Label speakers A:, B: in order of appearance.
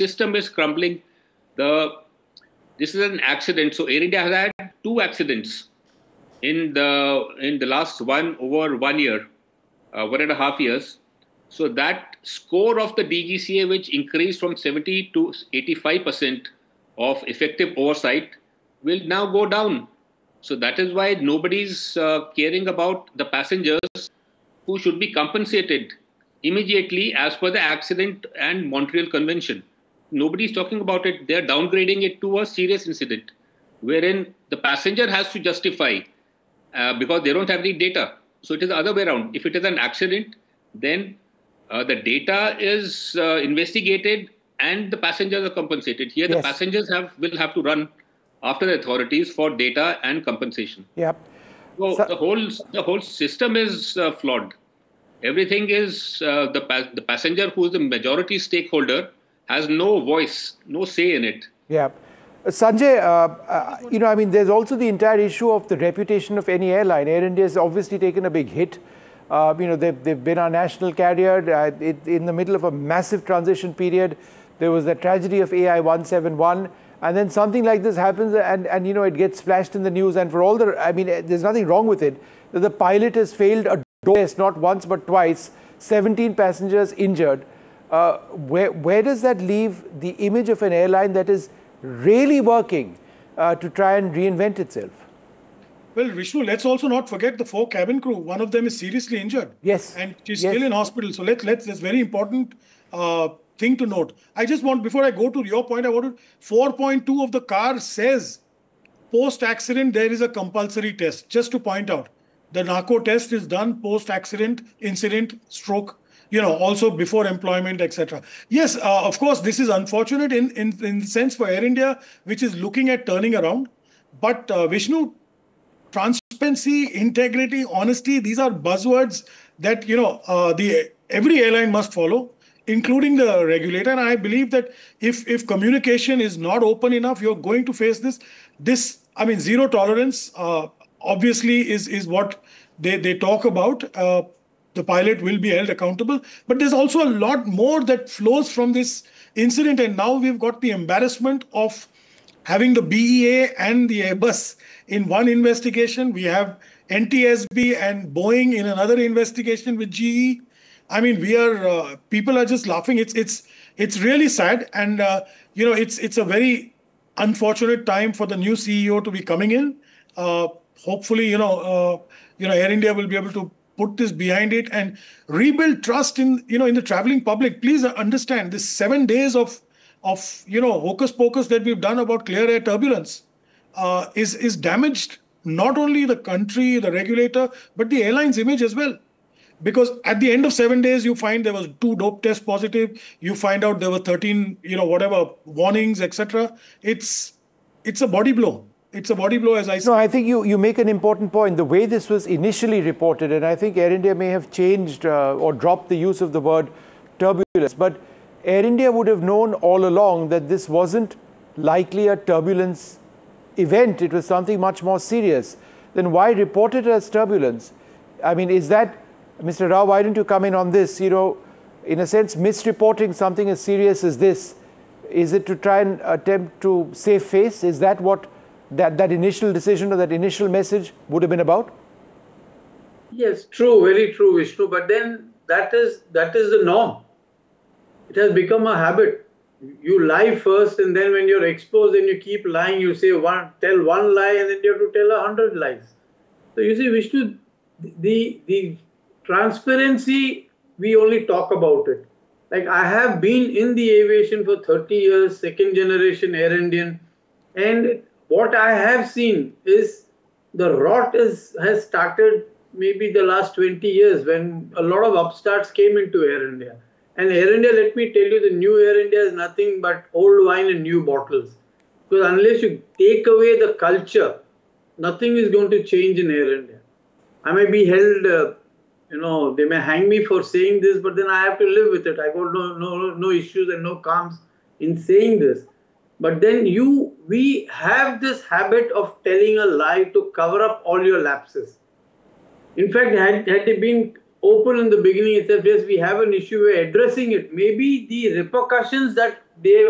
A: system is crumbling. This is an accident. So Air India has had two accidents in the last over 1 year, 1.5 years. So that score of the DGCA, which increased from 70 to 85% of effective oversight, will now go down. So that is why nobody's caring about the passengers who should be compensated immediately as per the accident and Montreal Convention. Nobody's talking about it. They're downgrading it to a serious incident, wherein the passenger has to justify because they don't have any data. So it is the other way around. If it is an accident, then the data is investigated and the passengers are compensated. Here, the passengers will have to run after the authorities for data and compensation.
B: Yep.
A: So the whole system is flawed. Everything is the passenger, who is the majority stakeholder, has no voice, no say in it.
B: Yeah. Sanjay, I mean, there's also the entire issue of the reputation of any airline. Air India has obviously taken a big hit. They've been our national carrier in the middle of a massive transition period. There was the tragedy of AI 171, and then something like this happens, and it gets splashed in the news. And for all there's nothing wrong with it. The pilot has failed a door test not once but twice. 17 passengers injured. Where does that leave the image of an airline that is really working to try and reinvent itself?
C: Well, Vishnu, let's also not forget the 4 cabin crew. One of them is seriously injured.
B: Yes.
C: And she's still in hospital. So that's very important thing to note. I just want, before I go to your point, 4.2 of the car says post-accident there is a compulsory test. Just to point out, the narco test is done post-accident, incident, stroke, also before employment, etc. Yes, of course, this is unfortunate in the sense for Air India, which is looking at turning around. But Vishnu, transparency, integrity, honesty, these are buzzwords that, every airline must follow, including the regulator. And I believe that if communication is not open enough, you're going to face this. Zero tolerance, obviously, is what they talk about. The pilot will be held accountable. But there's also a lot more that flows from this incident. And now we've got the embarrassment of having the BEA and the Airbus in one investigation. We have NTSB and Boeing in another investigation with GE. I mean, people are just laughing. It's really sad. And, it's a very unfortunate time for the new CEO to be coming in. Hopefully, Air India will be able to put this behind it and rebuild trust in the traveling public. Please understand, this 7 days of hocus pocus that we've done about clear air turbulence is damaged not only the country, the regulator, but the airline's image as well. Because at the end of 7 days, you find there was 2 dope tests positive. You find out there were 13, warnings, etc. It's a body blow. It's a body blow, as I said.
B: No, I think you make an important point. The way this was initially reported, and I think Air India may have changed or dropped the use of the word turbulence, but Air India would have known all along that this wasn't likely a turbulence event. It was something much more serious. Then why report it as turbulence? I mean, is that, Mr. Rao, why don't you come in on this? In a sense, misreporting something as serious as this, is it to try and attempt to save face? Is that what that initial decision or that initial message would have been about?
D: Yes, true, very true, Vishnu. But then that is the norm. It has become a habit. You lie first, and then when you're exposed and you keep lying, you tell one lie, and then you have to tell 100 lies. So you see, Vishnu, the transparency, we only talk about it. Like, I have been in the aviation for 30 years, second generation Air Indian, and what I have seen is the rot has started maybe the last 20 years when a lot of upstarts came into Air India. And Air India, let me tell you, the new Air India is nothing but old wine in new bottles. Because unless you take away the culture, nothing is going to change in Air India. I may be held, they may hang me for saying this, but then I have to live with it. I got no issues and no qualms in saying this. But then we have this habit of telling a lie to cover up all your lapses. In fact, had they been open in the beginning itself, yes, we have an issue, we're addressing it. Maybe the repercussions that they